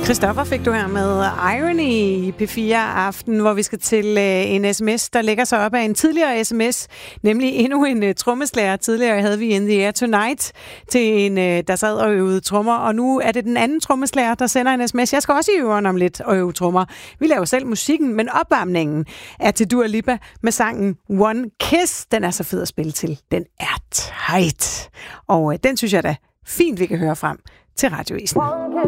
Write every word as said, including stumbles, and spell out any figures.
Christoffer fik du her med Irony i P fire Aften, hvor vi skal til uh, en sms, der lægger sig op af en tidligere sms, nemlig endnu en uh, trommeslager. Tidligere havde vi In the Air Tonight til en, uh, der sad og øvede trommer, og nu er det den anden trommeslager, der sender en sms. Jeg skal også i øveren om lidt og øve trommer. Vi laver selv musikken, men opvarmningen er til Dua Lipa med sangen One Kiss. Den er så fed at spille til. Den er tight. Og uh, den synes jeg da fint, vi kan høre frem til Radioisen.